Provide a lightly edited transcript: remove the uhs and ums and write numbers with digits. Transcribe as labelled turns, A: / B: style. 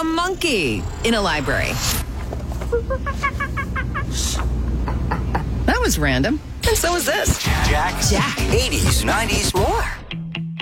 A: a monkey in a library. That was random. And so was this.
B: Jack.
A: 80s, 90s,
B: more.